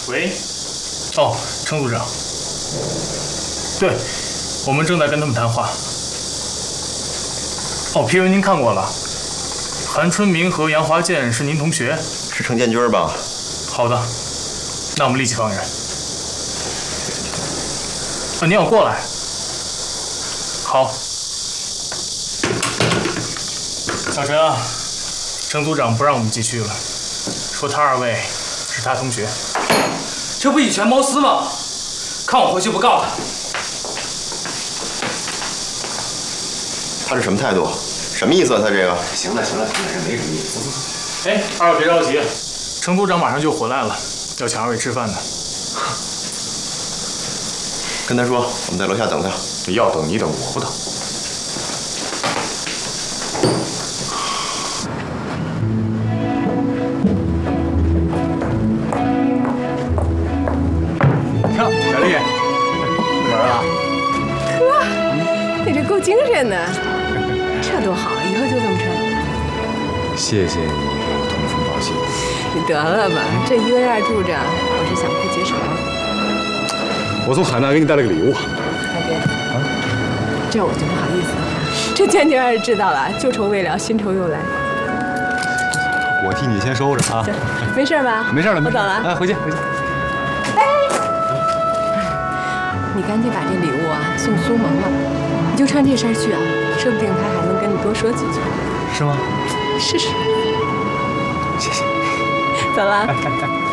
喂，哦，程组长，对，我们正在跟他们谈话。哦，批文您看过了，韩春明和杨华建是您同学， 是程建军吧？ 好的，那我们立即放人。您要过来。好。小陈啊，程组长不让我们继续了，说他2位是他同学。 这不以权谋私吗？看我回去不告他。 他是什么态度？什么意思啊？他这个？ 行了，这没什么意思。走。 哎，2位别着急，程组长马上就回来了，要请2位吃饭呢。 跟他说，我们在楼下等他。 要等你等，我不等。 瞧，小丽，哪儿啊？ 呵，你这够精神的，这多好，以后就这么穿。 谢谢你给我通风报信。 你得了吧，这1个月住着，我是想不结仇。 我从海南给你带了个礼物。 大哥，这我就不好意思了。这建军要是知道了，旧仇未了，新仇又来。 我替你先收着啊。 没事吧？ 没事了， 我走了。 哎，回去。 哎，你赶紧把这礼物啊送苏萌了，你就冲这事儿去啊，说不定他还能跟你多说几句。 是吗？ 试试。 谢谢。 走了。